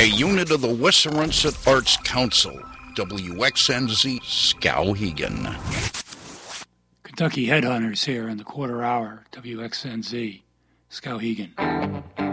a unit of the Westernset Arts Council. WXNZ, Skowhegan. Kentucky Headhunters here in the quarter hour. WXNZ, Skowhegan.